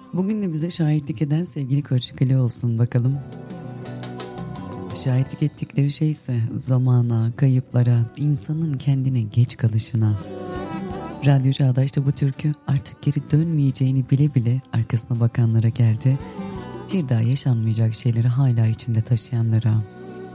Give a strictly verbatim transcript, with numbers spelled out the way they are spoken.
Bugün de bize şahitlik eden sevgili Koçuk Ali olsun bakalım. Şahitlik ettikleri şey ise zamana, kayıplara, insanın kendine geç kalışına. Radyo Çağdaş'ta bu türkü artık geri dönmeyeceğini bile bile arkasına bakanlara geldi. Bir daha yaşanmayacak şeyleri hala içinde taşıyanlara.